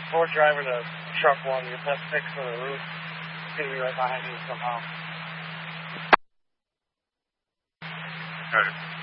Ford driver to truck one. Get that fixed for the roof. It's going to be right behind you somehow. Got it.